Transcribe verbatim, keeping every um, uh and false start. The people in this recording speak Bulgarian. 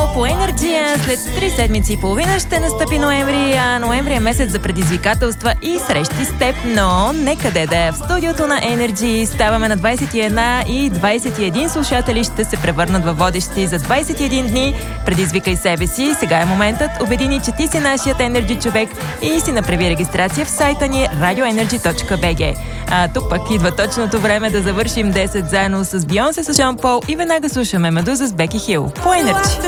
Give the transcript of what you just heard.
по Енерджия. След три седмици и половина ще настъпи ноември, а ноември е месец за предизвикателства и срещи с теб, но нека да е в студиото на Energy. Ставаме на двайсет и една и двайсет и един слушатели ще се превърнат във водещи за двайсет и един дни. Предизвикай себе си, сега е моментът. Убедини, че ти си нашият Energy човек и си направи регистрация в сайта ни радио енерджи точка би джи. А тук пък идва точното време да завършим десет заедно с Бейонсе, с Шон Пол и веднага слушаме Медуза с Беки Хил по Energy.